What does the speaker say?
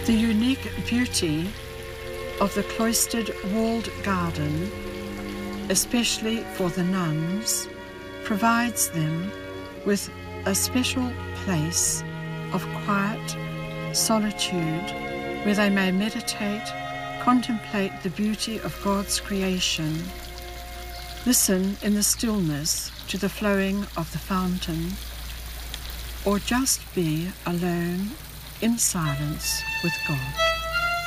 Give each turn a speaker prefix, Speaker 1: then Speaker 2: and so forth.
Speaker 1: The unique beauty of the cloistered walled garden, especially for the nuns, provides them with a special place of quiet solitude where they may meditate, contemplate the beauty of God's creation, listen in the stillness to the flowing of the fountain, or just be alone in silence with God.